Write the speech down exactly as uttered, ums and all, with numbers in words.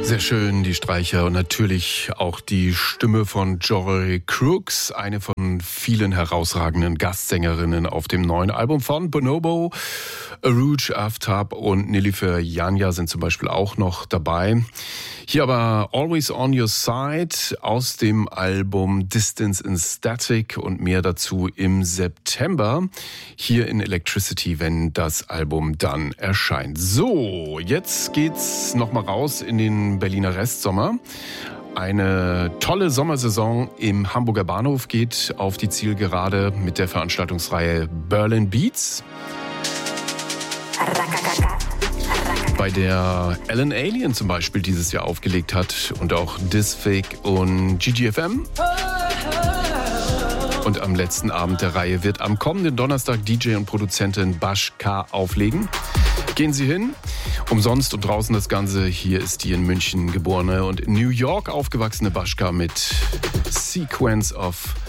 Sehr schön, die Streicher und natürlich auch die Stimme von Joy Crooks, eine von vielen herausragenden Gastsängerinnen auf dem neuen Album von Bonobo. Arooj Aftab und Nilüfer Yanya sind zum Beispiel auch noch dabei. Hier aber Always on Your Side aus dem Album Distance in Static und mehr dazu im September hier in Electricity, wenn das Album dann erscheint. So, jetzt geht's nochmal raus in den Berliner Restsommer. Eine tolle Sommersaison im Hamburger Bahnhof geht auf die Zielgerade mit der Veranstaltungsreihe Berlin Beats, bei der Alan Alien zum Beispiel dieses Jahr aufgelegt hat und auch Disfig und G G F M. Und am letzten Abend der Reihe wird am kommenden Donnerstag D J und Produzentin Bash K auflegen. Gehen Sie hin, umsonst und draußen das Ganze. Hier ist die in München geborene und in New York aufgewachsene Bash K mit Sequence of